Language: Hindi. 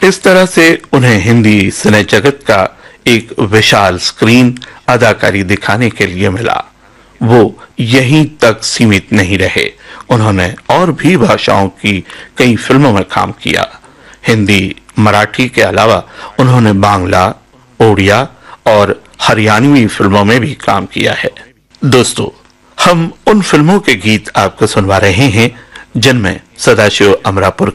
इस तरह से उन्हें हिंदी सिने जगत का एक विशाल स्क्रीन अदाकारी दिखाने के लिए मिला। वो यहीं तक सीमित नहीं रहे, उन्होंने और भी भाषाओं की कई फिल्मों में काम किया। हिंदी, मराठी के अलावा उन्होंने बांग्ला, ओडिया और हरियाणवी फिल्मों में भी काम किया है। दोस्तों, हम उन फिल्मों के गीत आपको सुनवा रहे हैं जिनमें सदाशिव अमरापुर